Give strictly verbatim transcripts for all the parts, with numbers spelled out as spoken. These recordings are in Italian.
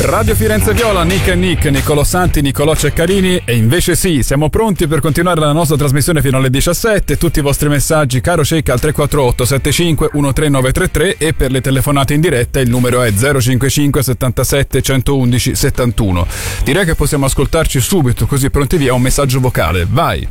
Radio Firenze Viola, Nick e Nick, Niccolò Santi, Niccolò Ceccarini. E invece sì, siamo pronti per continuare la nostra trasmissione fino alle diciassette. Tutti i vostri messaggi, caro Cecca, al tre quattro otto sette cinque uno tre nove tre tre, e per le telefonate in diretta il numero è zero cinquantacinque settantasette centoundici settantuno. Direi che possiamo ascoltarci subito, così pronti via, un messaggio vocale. Vai!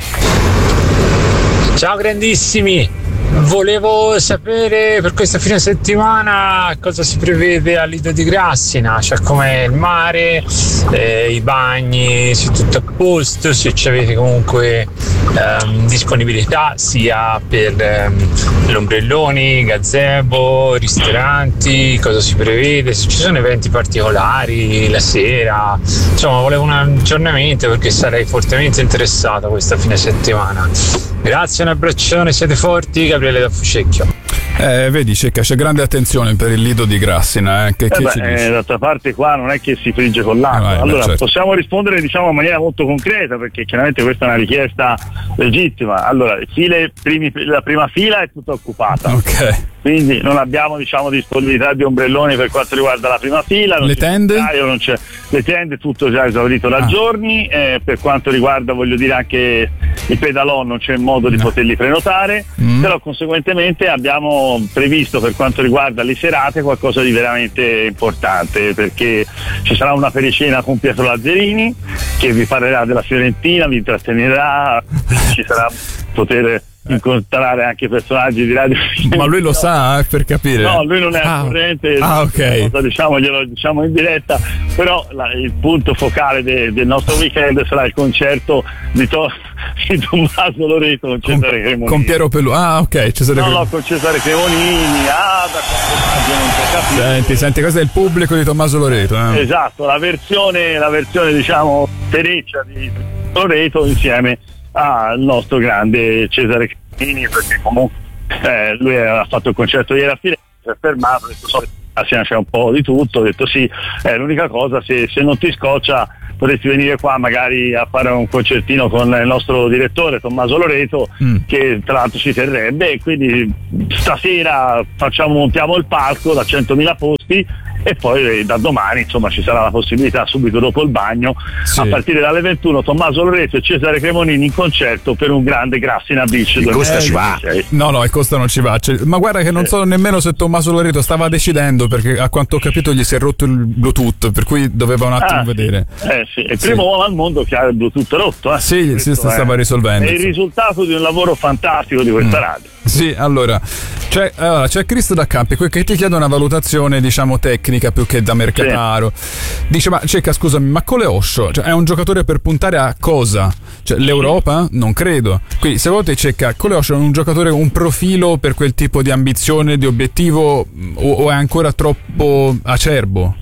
Ciao grandissimi! Volevo sapere per questa fine settimana cosa si prevede a Lido di Grassina, cioè com'è il mare, eh, i bagni, se tutto a posto, se ci avete comunque ehm, disponibilità sia per ehm, l'ombrelloni, gazebo, ristoranti, cosa si prevede, se ci sono eventi particolari la sera, insomma volevo un aggiornamento perché sarei fortemente interessato questa fine settimana. Grazie, un abbraccione, siete forti. Gabriele da Fucecchio. Eh, vedi Cecca, c'è grande attenzione per il Lido di Grassina, eh? Che, eh che beh, ci dici? eh, d'altra parte qua non è che si frigge con l'acqua, Ah, vai, allora beh, certo. possiamo rispondere diciamo in maniera molto concreta, perché chiaramente questa è una richiesta legittima. Allora, file, primi, la prima fila è tutta occupata, ok, quindi non abbiamo diciamo disponibilità di ombrelloni per quanto riguarda la prima fila. Non le c'è tende? Orario, non c'è, le tende tutto già esaurito da Ah. giorni, eh, per quanto riguarda voglio dire anche i pedalò non c'è modo di No. poterli prenotare, Mm. però conseguentemente abbiamo previsto per quanto riguarda le serate qualcosa di veramente importante, perché ci sarà una pericena con Pietro Lazzarini che vi parlerà della Fiorentina, vi intrattenerà, ci sarà poter incontrare anche personaggi di radio. Ma lui lo sa, eh, per capire. No, lui non è ah. al corrente, Ah, ok. cosa, diciamo, glielo diciamo in diretta, però la, il punto focale de, del nostro weekend sarà il concerto di, to, di Tommaso Loreto con Cesare con, Cremonini. con Piero Pelù. Ah, ok, Cesare No, Pelù. no, con Cesare Cremonini, ah, da quanto non si è capito. Senti, senti, questo è il pubblico di Tommaso Loreto. Eh. Esatto, la versione, la versione diciamo tereccia di Loreto insieme al nostro grande Cesare Cremonini, perché comunque eh, lui ha fatto il concerto ieri a Firenze, si è fermato, ha detto so, c'è un po' di tutto, ho detto sì, eh, l'unica cosa se, se non ti scoccia potresti venire qua magari a fare un concertino con il nostro direttore Tommaso Loreto, mm. che tra l'altro ci terrebbe, e quindi stasera facciamo, montiamo il palco da centomila posti e poi da domani insomma ci sarà la possibilità subito dopo il bagno, sì. a partire dalle ventuno Tommaso Loreto e Cesare Cremonini in concerto per un grande Grassina Beach. Il Costa ci va. No no, il Costa non ci va, cioè, ma guarda che non so nemmeno se Tommaso Loreto stava decidendo, perché a quanto ho capito gli si è rotto il Bluetooth, per cui doveva un attimo ah, vedere. Eh sì, è il primo sì. uomo al mondo che ha il Bluetooth rotto, eh. Sì, si stava è, risolvendo. È il risultato di un lavoro fantastico di questa mm. radio. Sì, allora c'è, allora, c'è Cristo da Campi che ti chiede una valutazione diciamo tecnica più che da mercataro. Sì. Dice, ma Cecca scusami, ma Coleoscio, cioè, è un giocatore per puntare a cosa? Cioè, l'Europa? Non credo. Quindi secondo te Cecca, Coleoscio è un giocatore, un profilo per quel tipo di ambizione, di obiettivo, o, o è ancora troppo acerbo?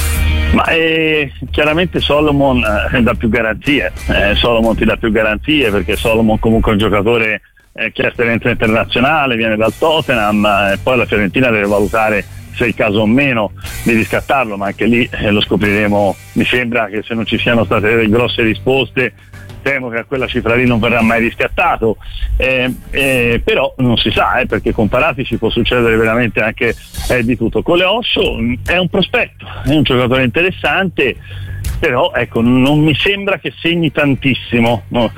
Ma eh, chiaramente Solomon eh, dà più garanzie, eh, Solomon ti dà più garanzie perché Solomon comunque è un giocatore eh, che ha esperienza internazionale, viene dal Tottenham, e eh, poi la Fiorentina deve valutare se è il caso o meno di riscattarlo, ma anche lì eh, lo scopriremo. Mi sembra che se non ci siano state delle grosse risposte, temo che a quella cifra lì non verrà mai riscattato, eh, eh, però non si sa, eh, perché comparati ci può succedere veramente anche eh, di tutto. Coleoscio è un prospetto, è un giocatore interessante, però ecco, non mi sembra che segni tantissimo, no.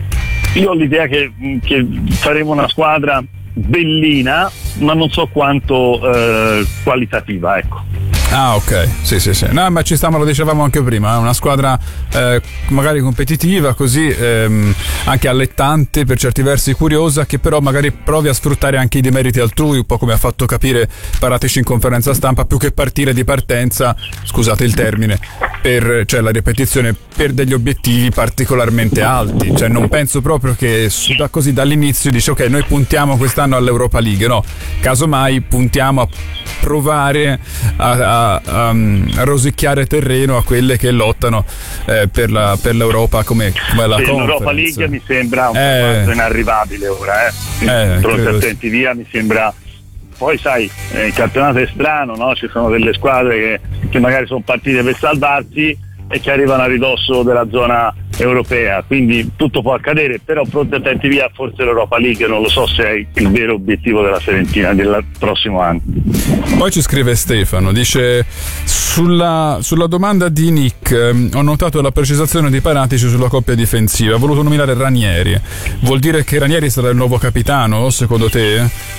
Io ho l'idea che, che faremo una squadra bellina, ma non so quanto eh, qualitativa, ecco. Ah, ok, sì sì sì, no, ma ci sta, ma lo dicevamo anche prima, una squadra eh, magari competitiva, così ehm, anche allettante, per certi versi curiosa, che però magari provi a sfruttare anche i demeriti altrui, un po' come ha fatto capire Paratici in conferenza stampa, più che partire di partenza, scusate il termine, per, cioè la ripetizione, per degli obiettivi particolarmente alti. Cioè non penso proprio che da così dall'inizio dice ok, noi puntiamo quest'anno all'Europa League, no, casomai puntiamo a provare a, a, a, a rosicchiare terreno a quelle che lottano eh, per, la, per l'Europa come, come la sì, Conference. L'Europa League mi sembra un eh, po' inarrivabile ora, eh. eh Pronti attenti via, mi sembra. Poi sai, eh, il campionato è strano, no? Ci sono delle squadre che, che magari sono partite per salvarsi e che arrivano a ridosso della zona europea, quindi tutto può accadere, però pronti attenti via, forse l'Europa League non lo so se è il vero obiettivo della Fiorentina del prossimo anno. Poi ci scrive Stefano, dice sulla, sulla domanda di Nick eh, ho notato la precisazione di Paratici sulla coppia difensiva, ha voluto nominare Ranieri, vuol dire che Ranieri sarà il nuovo capitano secondo te?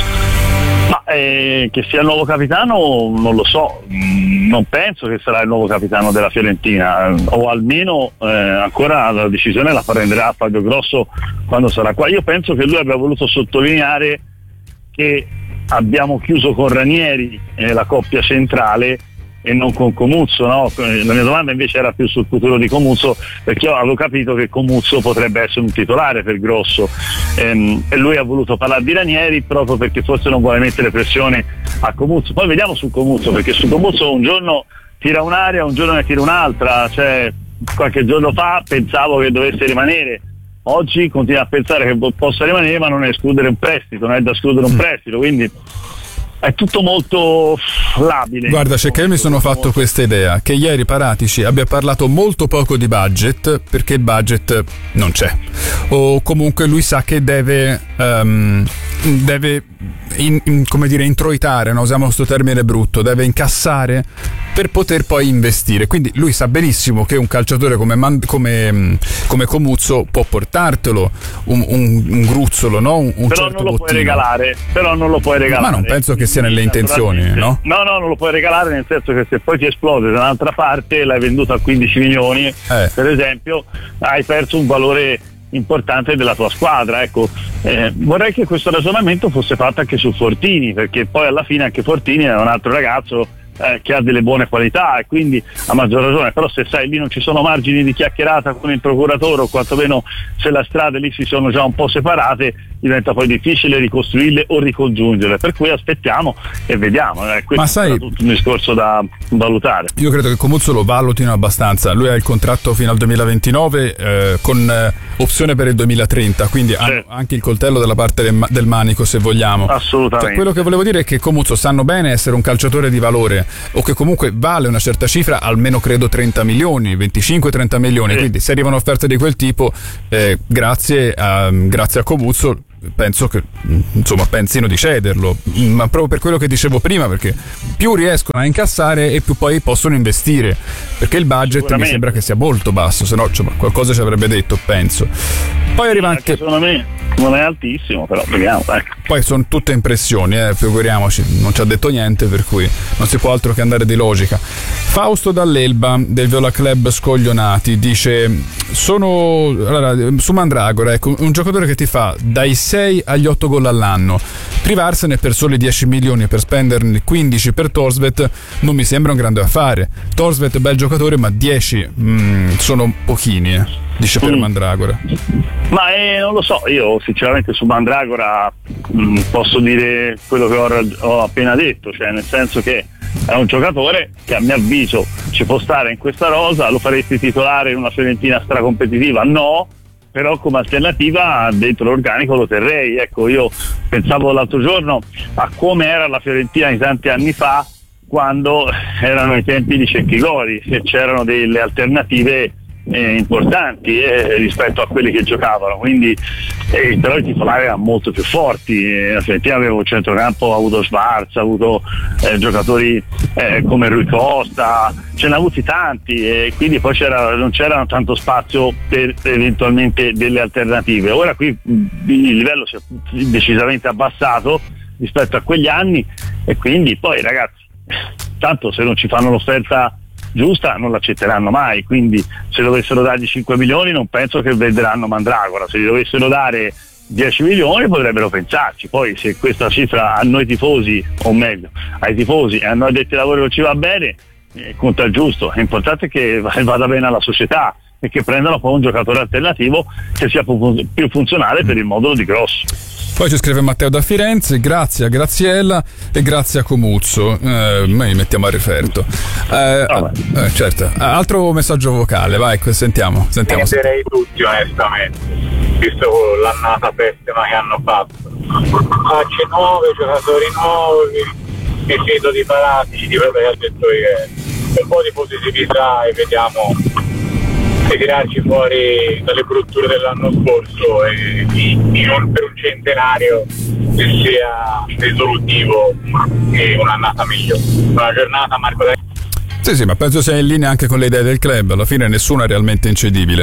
Ma eh, che sia il nuovo capitano non lo so, non penso che sarà il nuovo capitano della Fiorentina, o almeno eh, ancora la decisione la prenderà Fabio Grosso quando sarà qua. Io penso che lui abbia voluto sottolineare che abbiamo chiuso con Ranieri eh, la coppia centrale e non con Comuzzo, no? La mia domanda invece era più sul futuro di Comuzzo, perché io avevo capito che Comuzzo potrebbe essere un titolare per Grosso, ehm, e lui ha voluto parlare di Ranieri proprio perché forse non vuole mettere pressione a Comuzzo. Poi vediamo su Comuzzo, perché su Comuzzo un giorno tira un'area, un giorno ne tira un'altra, cioè qualche giorno fa pensavo che dovesse rimanere, oggi continua a pensare che possa rimanere, ma non è escludere un prestito, non è da escludere un prestito, quindi è tutto molto labile. Guarda, c'è che mi sono fatto questa idea che ieri Paratici abbia parlato molto poco di budget perché il budget non c'è, o comunque lui sa che deve um, deve in, in, come dire introitare, no? Usiamo questo termine brutto, deve incassare per poter poi investire, quindi lui sa benissimo che un calciatore come, Man, come, come Comuzzo può portartelo un, un, un gruzzolo, no? un, un però certo non lo bottino. puoi regalare però non lo puoi regalare ma non penso che sia nelle intenzioni, no? no no non lo puoi regalare, nel senso che se poi ti esplode da un'altra parte, l'hai venduto a quindici milioni eh. per esempio, hai perso un valore importante della tua squadra, ecco. Eh, vorrei che questo ragionamento fosse fatto anche su Fortini, perché poi alla fine anche Fortini è un altro ragazzo Eh, che ha delle buone qualità e quindi a maggior ragione, però se sai lì non ci sono margini di chiacchierata con il procuratore, o quantomeno se le strade lì si sono già un po' separate, diventa poi difficile ricostruirle o ricongiungerle, per cui aspettiamo e vediamo, eh, questo ma sai, è tutto un discorso da valutare. Io credo che Comuzzo lo valutino abbastanza, lui ha il contratto fino al duemilaventinove eh, con eh, opzione per il duemilatrenta, quindi sì. ha anche il coltello dalla parte del, del manico, se vogliamo. Assolutamente. Cioè, quello che volevo dire è che Comuzzo sanno bene essere un calciatore di valore, o che comunque vale una certa cifra, almeno credo trenta milioni, venticinque trenta milioni, sì. Quindi se arriva un'offerta di quel tipo, eh, grazie a, grazie a Comuzzo penso che insomma pensino di cederlo, ma proprio per quello che dicevo prima, perché più riescono a incassare e più poi possono investire, perché il budget mi sembra che sia molto basso, se no cioè, qualcosa ci avrebbe detto, penso. Poi arriva anche, secondo me non è altissimo, però vediamo, ecco. Poi sono tutte impressioni, eh, figuriamoci, non ci ha detto niente, per cui non si può altro che andare di logica. Fausto Dall'Elba del Viola Club Scoglionati dice: sono allora, su Mandragora, ecco, un giocatore che ti fa dai sei agli otto gol all'anno, privarsene per soli dieci milioni per spenderne quindici per Thorstvedt non mi sembra un grande affare. Thorstvedt è bel giocatore, ma dieci mm, sono pochini, eh, dice per mm. Mandragora. Ma eh, non lo so, io sinceramente su Mandragora mh, posso dire quello che ho, ho appena detto, cioè nel senso che è un giocatore che a mio avviso ci può stare in questa rosa. Lo faresti titolare in una Fiorentina stracompetitiva? No, però come alternativa dentro l'organico lo terrei. Ecco, io pensavo l'altro giorno a come era la Fiorentina di tanti anni fa, quando erano i tempi di Cecchi Gori, se c'erano delle alternative Eh, importanti eh, rispetto a quelli che giocavano, quindi eh, però i titolari erano molto più forti. eh, la Fiorentina aveva un centrocampo, ha avuto Schwarz, ha avuto eh, giocatori eh, come Rui Costa, ce ne ha avuti tanti, e eh, quindi poi c'era, non c'era tanto spazio per eventualmente delle alternative. Ora qui mh, il livello si è decisamente abbassato rispetto a quegli anni, e quindi poi ragazzi, tanto se non ci fanno l'offerta giusta non l'accetteranno mai, quindi se dovessero dargli cinque milioni non penso che venderanno Mandragora. Se gli dovessero dare dieci milioni potrebbero pensarci. Poi se questa cifra a noi tifosi, o meglio ai tifosi e a noi addetti ai lavori non ci va bene, eh, conta il giusto. È importante che vada bene alla società e che prendano poi un giocatore alternativo che sia più funzionale per il modulo di Grosso. Poi ci scrive Matteo da Firenze: grazie a Graziella e grazie a Comuzzo. Eh, noi mettiamo a riferto. Eh, eh, certo. Altro messaggio vocale, vai, sentiamo. sentiamo. Metterei tutti onestamente, visto l'annata pessima che hanno fatto. Facce nuove, giocatori nuovi, il sito di Paratici, di quello che ha detto ieri. Un po' di positività e vediamo e tirarci fuori dalle brutture dell'anno scorso e in un, per un centenario che sia risolutivo e un'annata migliore. Buona giornata, Marco. Sì, sì, ma penso sia in linea anche con le idee del club. Alla fine nessuno è realmente incedibile.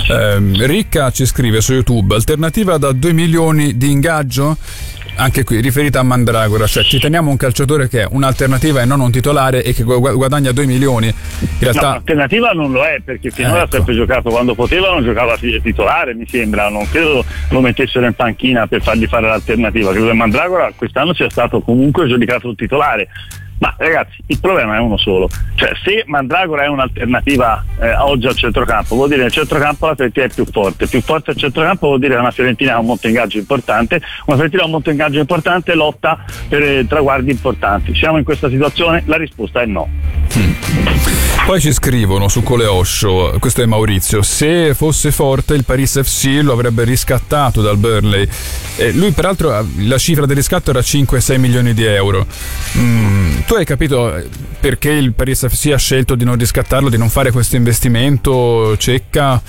Eh, Ricca ci scrive su YouTube: alternativa da due milioni di ingaggio? Anche qui riferita a Mandragora, cioè ci teniamo un calciatore che è un'alternativa e non un titolare e che guadagna due milioni. In realtà no, l'alternativa non lo è, perché finora ecco. ha sempre giocato quando poteva, non giocava titolare, mi sembra, non credo lo mettessero in panchina per fargli fare l'alternativa. Credo che Mandragora quest'anno sia stato comunque giudicato un titolare. Ma ragazzi, il problema è uno solo, cioè se Mandragora è un'alternativa eh, oggi al centrocampo, vuol dire che nel centrocampo la Fiorentina è più forte, più forte al centrocampo vuol dire che una Fiorentina ha un monte ingaggio importante, una Fiorentina ha un monte ingaggio importante, lotta per eh, traguardi importanti. Siamo in questa situazione? La risposta è no. Mm. Poi ci scrivono su Coleoscio, questo è Maurizio: se fosse forte il Paris F C lo avrebbe riscattato dal Burnley. E lui peraltro la cifra del riscatto era cinque sei milioni di euro. Mm, tu hai capito perché il Paris F C ha scelto di non riscattarlo, di non fare questo investimento? Cecca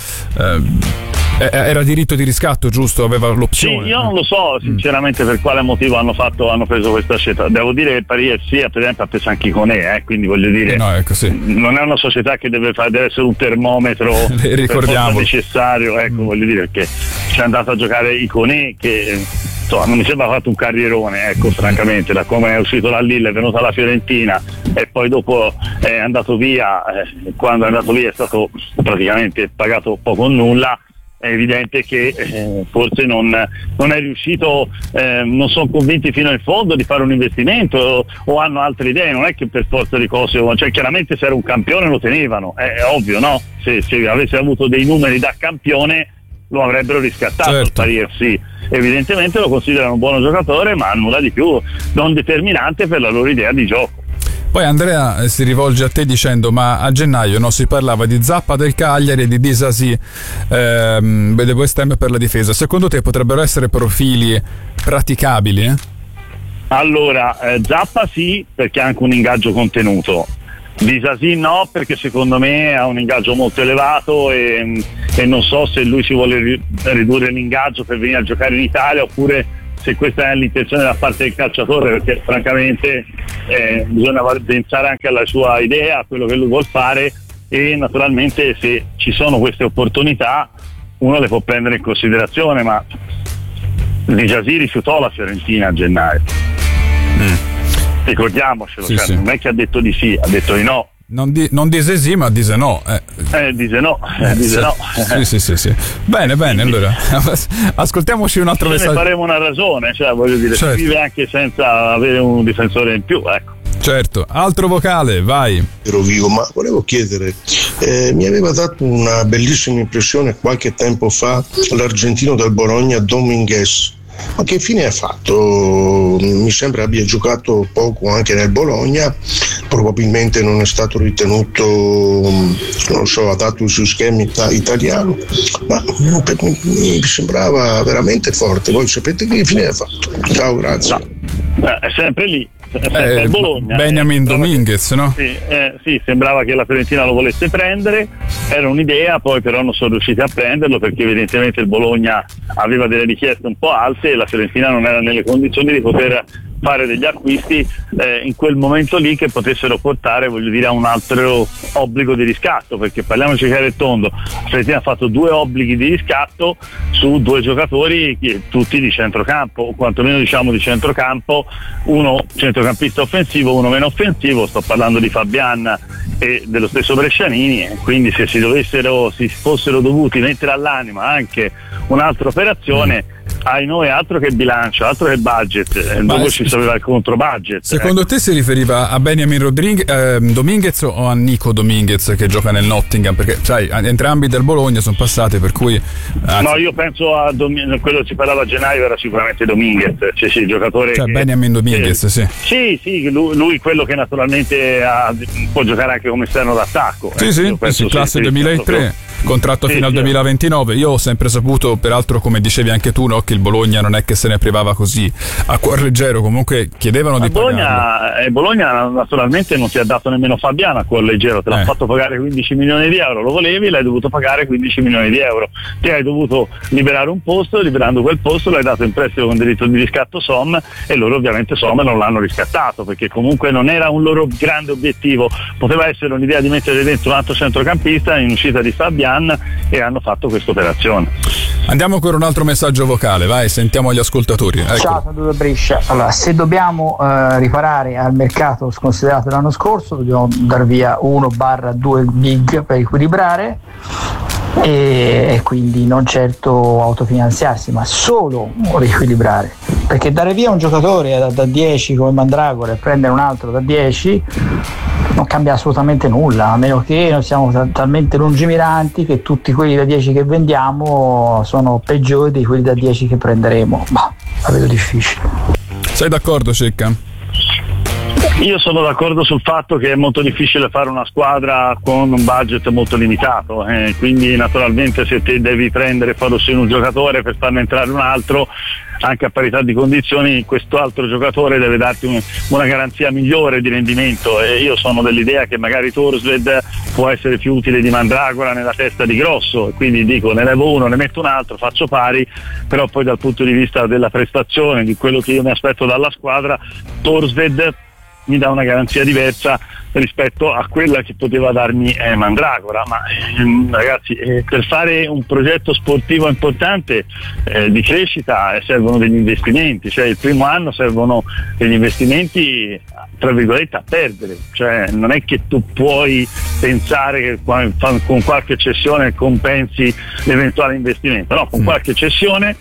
eh, era diritto di riscatto, giusto? Aveva l'opzione. Sì, io non lo so sinceramente per quale motivo hanno fatto hanno preso questa scelta. Devo dire che il Paris F C per esempio ha preso anche Iconè, eh, quindi voglio dire no, ecco, sì. non è una società che deve fare, deve essere un termometro ricordiamo necessario, ecco, mm. voglio dire, perché c'è andato a giocare Iconè che insomma non mi sembra fatto un carrierone, ecco, francamente, da come è uscito da Lille, è venuto alla Fiorentina e poi dopo è andato via, eh, quando è andato via è stato praticamente pagato poco o nulla. È evidente che eh, forse non, non è riuscito, eh, non sono convinti fino in fondo di fare un investimento o, o hanno altre idee, non è che per forza di cose, cioè chiaramente se era un campione lo tenevano, è, è ovvio, no? Se, se avesse avuto dei numeri da campione lo avrebbero riscattato, certo. Il Paris F C evidentemente lo considerano un buono giocatore ma nulla di più, non determinante per la loro idea di gioco. Poi Andrea si rivolge a te dicendo: ma a gennaio no, si parlava di Zappa del Cagliari e di Disasi ehm, del West Ham per la difesa. Secondo te potrebbero essere profili praticabili? Eh? Allora, eh, Zappa sì, perché ha anche un ingaggio contenuto. Disasi no, perché secondo me ha un ingaggio molto elevato e, e non so se lui si vuole ri- ridurre l'ingaggio per venire a giocare in Italia oppure se questa è l'intenzione da parte del calciatore, perché francamente eh, bisogna pensare anche alla sua idea, a quello che lui vuol fare e naturalmente se ci sono queste opportunità uno le può prendere in considerazione, ma Disasi rifiutò la Fiorentina a gennaio. Mm. Ricordiamocelo, sì, cioè, sì. non è che ha detto di sì, ha detto di no. Non, di, non dise sì, ma dise no. Eh, eh dice no, eh, dice sì, no. Sì, sì, sì, sì. Bene, bene, allora ascoltiamoci un altro messaggio. Ne faremo una ragione, cioè voglio dire, certo. Scrive anche senza avere un difensore in più, ecco. Certo, altro vocale, vai. Ero vivo, ma volevo chiedere, eh, mi aveva dato una bellissima impressione qualche tempo fa l'argentino del Bologna Dominguez. Ma che fine ha fatto? Mi sembra abbia giocato poco anche nel Bologna, probabilmente non è stato ritenuto, non lo so, adatto sui schemi italiano, ma mi sembrava veramente forte. Voi sapete che fine ha fatto? Ciao, grazie. No, è sempre lì. Eh, Bologna, Benjamin eh, Dominguez, no? Sì, eh, sì, sembrava che la Fiorentina lo volesse prendere, era un'idea, poi però non sono riusciti a prenderlo perché evidentemente il Bologna aveva delle richieste un po' alte e la Fiorentina non era nelle condizioni di poter fare degli acquisti eh, in quel momento lì che potessero portare, voglio dire, a un altro obbligo di riscatto, perché parliamoci chiaro e tondo, la Fiorentina ha fatto due obblighi di riscatto su due giocatori tutti di centrocampo, o quantomeno diciamo di centrocampo, uno centrocampista offensivo, uno meno offensivo, sto parlando di Fabian e dello stesso Brescianini, e quindi se si dovessero, si fossero dovuti mettere all'anima anche un'altra operazione, ai noi altro che bilancio, altro che budget, ma dopo s- ci sapeva il contro budget. Secondo ecco. te si riferiva a Benjamin Rodrig- eh, Dominguez o a Nico Dominguez che gioca nel Nottingham? Perché sai, entrambi del Bologna sono passati, per cui anzi... No, io penso a Dom- quello che si parlava a gennaio era sicuramente Dominguez, cioè sì, il giocatore cioè che, Benjamin Dominguez, eh, sì. Sì, sì, lui, lui quello che naturalmente ha, può giocare anche come esterno d'attacco. Sì, eh, sì, penso sì, classe sì, duemilatré, proprio... contratto sì, fino al sì. duemilaventinove. Io ho sempre saputo, peraltro come dicevi anche tu, no, che che il Bologna non è che se ne privava così a cuor leggero, comunque chiedevano Ma di Bologna, pagarlo. eh, Bologna naturalmente non ti ha dato nemmeno Fabiano a cuor leggero, te l'ha Eh. fatto pagare quindici milioni di euro, lo volevi, l'hai dovuto pagare quindici milioni di euro, ti hai dovuto liberare un posto, liberando quel posto l'hai dato in prestito con diritto di riscatto Som, e loro ovviamente Som non l'hanno riscattato, perché comunque non era un loro grande obiettivo, poteva essere un'idea di mettere dentro un altro centrocampista in uscita di Fabian, e hanno fatto questa operazione. Andiamo con un altro messaggio vocale, vai, sentiamo gli ascoltatori. Ecco. Ciao, sono Dudo Brescia. Allora, se dobbiamo eh, riparare al mercato sconsiderato l'anno scorso, dobbiamo dar via uno barra due big per equilibrare, e, e quindi non certo autofinanziarsi, ma solo riequilibrare, perché dare via un giocatore da, da dieci come Mandragora e prendere un altro da dieci non cambia assolutamente nulla, a meno che non siamo t- talmente lungimiranti che tutti quelli da dieci che vendiamo sono peggiori di quelli da dieci che prenderemo. Ma la vedo difficile. Sei d'accordo, Cecca? Io sono d'accordo sul fatto che è molto difficile fare una squadra con un budget molto limitato, eh, quindi naturalmente se te devi prendere e fare uscire un giocatore per farne entrare un altro, anche a parità di condizioni, questo altro giocatore deve darti un, una garanzia migliore di rendimento, e io sono dell'idea che magari Thorstvedt può essere più utile di Mandragora nella testa di Grosso, e quindi dico ne levo uno, ne metto un altro, faccio pari, però poi dal punto di vista della prestazione, di quello che io mi aspetto dalla squadra, Thorstvedt mi dà una garanzia diversa rispetto a quella che poteva darmi eh, Mandragora, ma eh, ragazzi eh, per fare un progetto sportivo importante eh, di crescita eh, servono degli investimenti, cioè il primo anno servono degli investimenti tra virgolette a perdere, cioè non è che tu puoi pensare che con qualche cessione compensi l'eventuale investimento, no, con mm. qualche cessione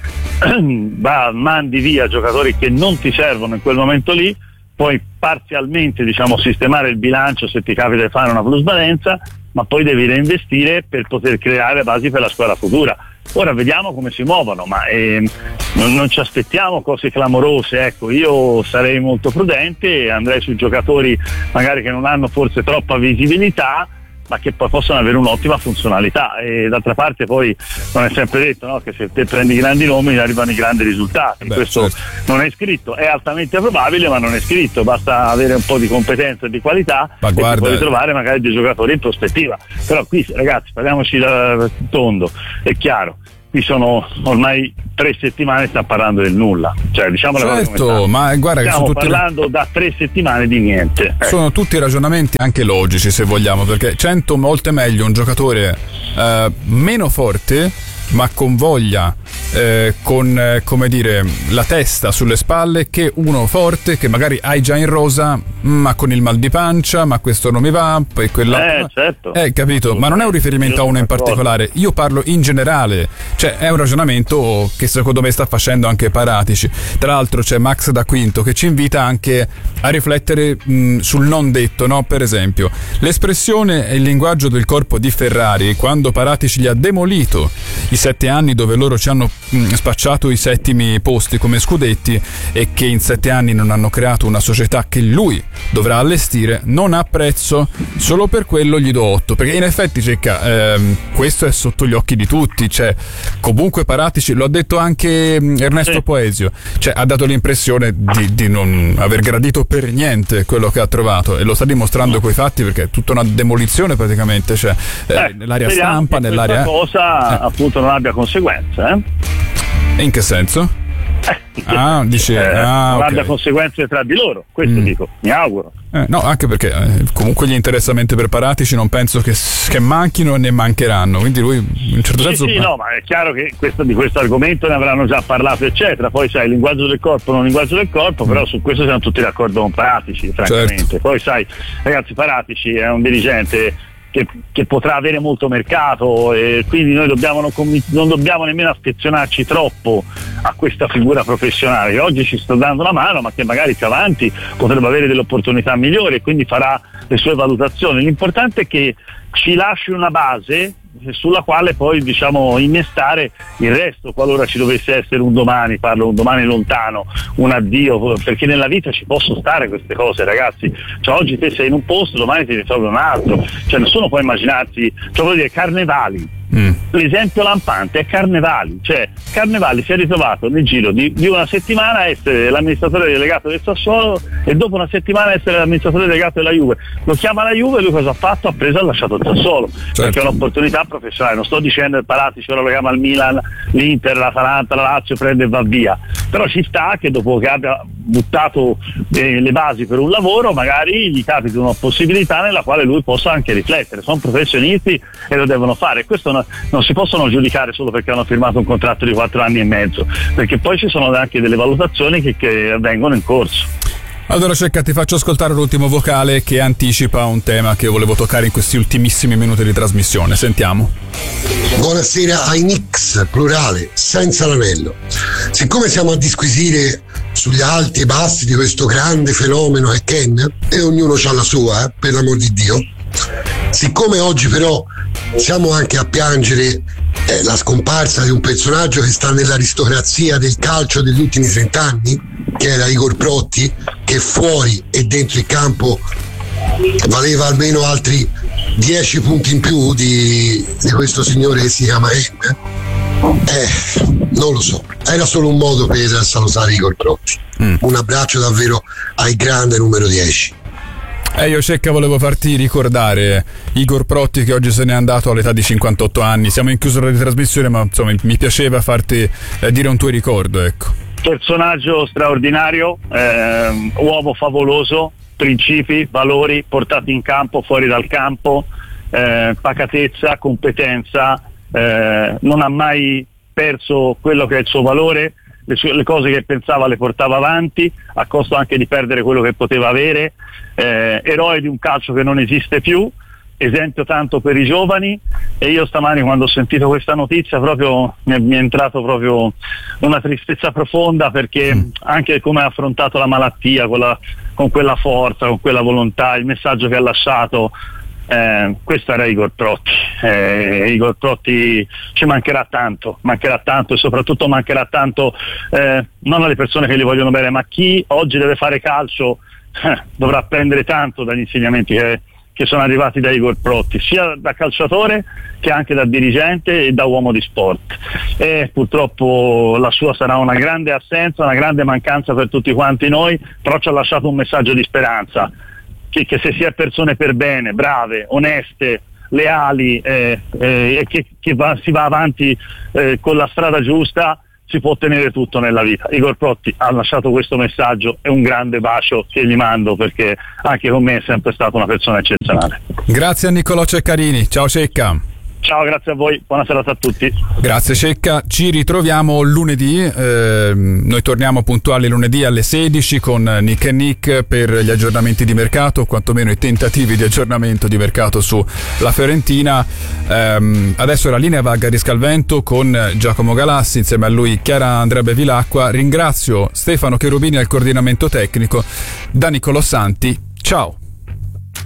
va, mandi via giocatori che non ti servono in quel momento lì, puoi parzialmente diciamo sistemare il bilancio se ti capita di fare una plusvalenza, ma poi devi reinvestire per poter creare basi per la squadra futura. Ora vediamo come si muovono, ma eh, non, non ci aspettiamo cose clamorose, ecco, io sarei molto prudente e andrei sui giocatori magari che non hanno forse troppa visibilità, ma che poi possono avere un'ottima funzionalità, e d'altra parte poi non è sempre detto, no, che se te prendi grandi nomi arrivano i grandi risultati. Beh, questo certo. Non è scritto, è altamente probabile, ma non è scritto, basta avere un po' di competenza e di qualità, ma e guarda, puoi trovare magari dei giocatori in prospettiva. Però qui ragazzi, parliamoci da tondo, è chiaro, qui sono ormai tre settimane, stiamo parlando del nulla, cioè diciamo certo, ma guarda, stiamo che sono parlando tutti... da tre settimane di niente. Eh. Sono tutti ragionamenti anche logici, se vogliamo, perché cento volte meglio un giocatore eh, meno forte ma con voglia, eh, con eh, come dire la testa sulle spalle, che uno forte che magari hai già in rosa ma con il mal di pancia, ma questo non mi va, poi quella eh, certo. eh capito, ma non è un riferimento a uno in particolare, io parlo in generale, cioè è un ragionamento che secondo me sta facendo anche Paratici. Tra l'altro c'è Max da Quinto che ci invita anche a riflettere mh, sul non detto, no? Per esempio l'espressione e il linguaggio del corpo di Ferrari quando Paratici gli ha demolito i sette anni dove loro ci hanno mh, spacciato i settimi posti come scudetti, e che in sette anni non hanno creato una società che lui dovrà allestire, non ha prezzo, solo per quello gli do otto, perché in effetti Cecca, ehm, questo è sotto gli occhi di tutti, cioè comunque Paratici, lo ha detto anche Ernesto sì. Poesio, cioè ha dato l'impressione di, di non aver gradito per niente quello che ha trovato, e lo sta dimostrando coi fatti, perché è tutta una demolizione praticamente, cioè eh, nell'area stampa, nell'area cosa eh. appunto non abbia conseguenze, eh? In che senso? Eh, ah, dice, eh, ah, non okay. abbia conseguenze tra di loro, questo mm. dico, mi auguro. Eh, no, anche perché eh, comunque gli interessamenti per Paratici non penso che, che manchino, ne mancheranno, quindi lui in un certo sì, senso... Sì, no, ma è chiaro che questo, di questo argomento ne avranno già parlato eccetera, poi sai, il linguaggio del corpo non il linguaggio del corpo, mm. però su questo siamo tutti d'accordo con Paratici, francamente. Certo. Poi sai, ragazzi, Paratici è un dirigente Che, che potrà avere molto mercato, e quindi noi dobbiamo non, non dobbiamo nemmeno affezionarci troppo a questa figura professionale che oggi ci sta dando una mano, ma che magari più avanti potrebbe avere delle opportunità migliori, e quindi farà le sue valutazioni. L'importante è che ci lasci una base sulla quale poi diciamo innestare il resto, qualora ci dovesse essere un domani, parlo un domani lontano, un addio, perché nella vita ci possono stare queste cose, ragazzi, cioè oggi te sei in un posto, domani ti ritrovi un altro, cioè nessuno può immaginarsi, cioè voglio dire, Carnevali Mm. L'esempio lampante è Carnevali, cioè Carnevali si è ritrovato nel giro di, di una settimana a essere l'amministratore delegato del Sassuolo e dopo una settimana a essere l'amministratore delegato della Juve. Lo chiama la Juve e lui cosa ha fatto? Ha preso e ha lasciato il Sassuolo, certo. Perché è un'opportunità professionale. Non sto dicendo il Paratici ora lo chiama il Milan, l'Inter, l'Atalanta, la Lazio, prende e va via, però ci sta che dopo che abbia buttato eh, le basi per un lavoro magari gli capita una possibilità nella quale lui possa anche riflettere. Sono professionisti e lo devono fare. Questo non, non si possono giudicare solo perché hanno firmato un contratto di quattro anni e mezzo, perché poi ci sono anche delle valutazioni che, che avvengono in corso. Allora Cecca, ti faccio ascoltare l'ultimo vocale che anticipa un tema che volevo toccare in questi ultimissimi minuti di trasmissione. Sentiamo. Buonasera ai Knicks, plurale, senza l'anello. Siccome siamo a disquisire sugli alti e bassi di questo grande fenomeno è Ken, e ognuno ha la sua, eh, per l'amor di Dio, siccome oggi però siamo anche a piangere eh, la scomparsa di un personaggio che sta nell'aristocrazia del calcio degli ultimi trent'anni, che era Igor Protti, che fuori e dentro il campo valeva almeno altri dieci punti in più di, di questo signore che si chiama M, eh, non lo so, era solo un modo per salutare Igor Protti. Mm. Un abbraccio davvero al grande numero dieci. E eh, io Cecca volevo farti ricordare Igor Protti, che oggi se n'è andato all'età di cinquantotto anni. Siamo in chiusura di trasmissione, ma insomma mi piaceva farti eh, dire un tuo ricordo, ecco. Personaggio straordinario, eh, uomo favoloso, principi, valori portati in campo, fuori dal campo, eh, pacatezza, competenza, eh, non ha mai perso quello che è il suo valore, le, sue, le cose che pensava le portava avanti, a costo anche di perdere quello che poteva avere, eh, eroe di un calcio che non esiste più, esempio tanto per i giovani. E io stamani quando ho sentito questa notizia proprio mi è, mi è entrato proprio una tristezza profonda, perché mm. anche come ha affrontato la malattia con, la, con quella forza, con quella volontà, il messaggio che ha lasciato, eh, questo era Igor Protti. eh, Igor Protti ci mancherà tanto, mancherà tanto e soprattutto mancherà tanto eh, non alle persone che gli vogliono bene, ma chi oggi deve fare calcio eh, dovrà prendere tanto dagli insegnamenti che che sono arrivati da Igor Protti, sia da calciatore che anche da dirigente e da uomo di sport. E purtroppo la sua sarà una grande assenza, una grande mancanza per tutti quanti noi, però ci ha lasciato un messaggio di speranza, che, che se si è persone per bene, brave, oneste, leali eh, eh, e che, che va, si va avanti eh, con la strada giusta, si può ottenere tutto nella vita. Igor Protti ha lasciato questo messaggio e un grande bacio che gli mando, perché anche con me è sempre stata una persona eccezionale. Grazie a Niccolò Ceccarini. Ciao Cecca. Ciao, grazie a voi, buona serata a tutti. Grazie Cecca, ci ritroviamo lunedì, eh, noi torniamo puntuali lunedì alle sedici con Nick e Nick per gli aggiornamenti di mercato, o quantomeno i tentativi di aggiornamento di mercato sulla Fiorentina. Eh, adesso la linea va a Gariscalvento con Giacomo Galassi, insieme a lui Chiara Andrea Bevilacqua. Ringrazio Stefano Cherubini al coordinamento tecnico, da Niccolò Santi, ciao.